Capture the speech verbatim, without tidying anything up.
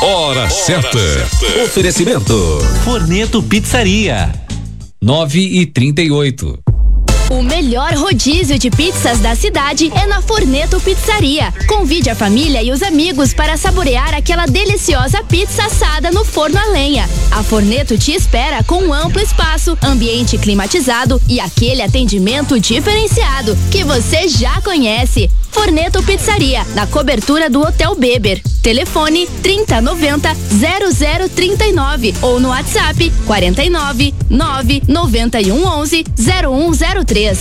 Hora certa. Oferecimento Forneto Pizzaria. nove e trinta e oito. O melhor rodízio de pizzas da cidade é na Forneto Pizzaria. Convide a família e os amigos para saborear aquela deliciosa pizza assada no forno a lenha. A Forneto te espera com um amplo espaço, ambiente climatizado e aquele atendimento diferenciado que você já conhece. Forneto Pizzaria, na cobertura do Hotel Beber. Telefone trinta noventa zero zero trinta e nove ou no WhatsApp quarenta e nove nove noventa e um onze zero um zero três.